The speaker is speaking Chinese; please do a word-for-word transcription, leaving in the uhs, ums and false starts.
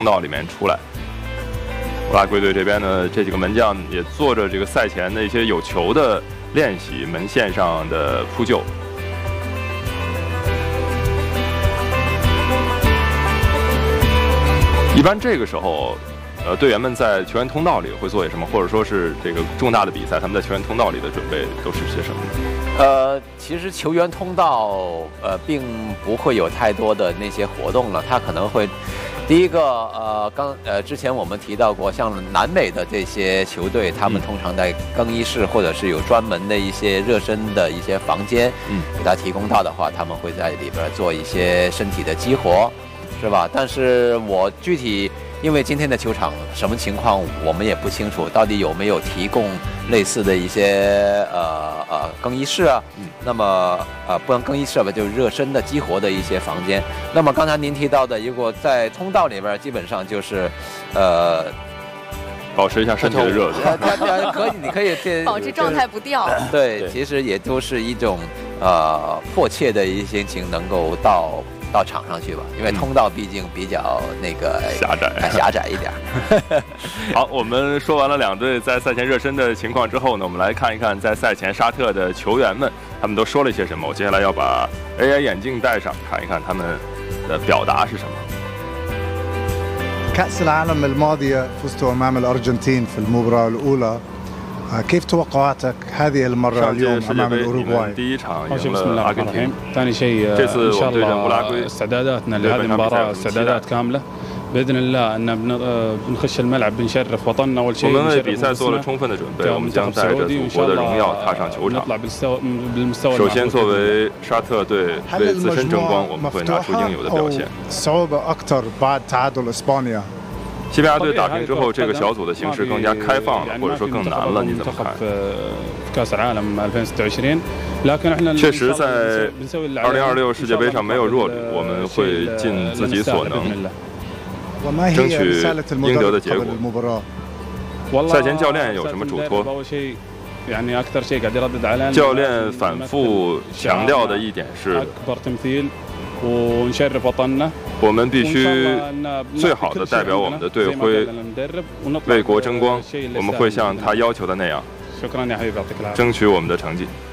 通道里面出来。乌拉圭队这边呢，这几个门将也做着这个赛前的一些有球的练习，门线上的扑救。一般这个时候，呃，队员们在球员通道里会做些什么，或者说是这个重大的比赛，他们在球员通道里的准备都是些什么呢？ 呃，其实球员通道呃并不会有太多的那些活动了，他可能会。第一个，呃，刚呃之前我们提到过，像南美的这些球队，他们通常在更衣室或者是有专门的一些热身的一些房间，嗯，给他提供到的话，他们会在里边做一些身体的激活，是吧？但是我具体因为今天的球场什么情况我们也不清楚，到底有没有提供类似的一些呃呃更衣室啊？嗯，那么呃不能更衣室吧，就是热身的激活的一些房间。那么刚才您提到的，如果在通道里边，基本上就是呃保持一下身体的热度， 可以，你可以保持状态不掉。 对，其实也都是一种呃迫切的一些心情，能够到。到场上去吧，因为通道毕竟比较那个狭窄， 狭窄一点。 好，我们说完了两队在赛前热身的情况之后呢，我们来看一看在赛前沙特的球员们他们都说了一些什么。我接下来要把 A I 眼镜戴上，看一看他们的表达是什么。 كأس العالم الماضية فزتوا أمام الأرجنتين في المباراة الأولى. كيف توقعاتك هذه المرة اليوم أمام الأوروغواي؟ 第一场赢了阿根廷。 ثاني شيء إن شاء الله استعداداتنا لهذه المباراة استعدادات كاملة بإذن الله أن بنخش الملعب بنشرف وطننا أول شيء. 我们为比赛做了充分的准备，我们将带着祖国的荣耀踏上球场。首先，作为沙特队为自身争光，我们会拿出应有的表现。 西班牙队打平之后，这个小组的形势更加开放了，或者说更难了，你怎么看？确实，在二零二六世界杯上没有弱旅，我们会尽自己所能，争取应得的结果。赛前教练有什么嘱托？教练反复强调的一点是。 我们必须最好的代表我们的队徽，为国争光。我们会像他要求的那样，争取我们的成绩。